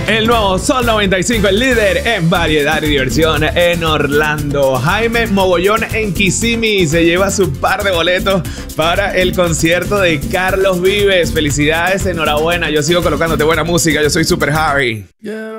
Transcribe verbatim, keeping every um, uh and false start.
El nuevo Sol noventa y cinco, el líder en variedad y diversión en Orlando. Jaime Mogollón en Kissimmee se lleva su par de boletos para el concierto de Carlos Vives. Felicidades, enhorabuena. Yo sigo colocándote buena música. Yo soy Super Harry. Yeah.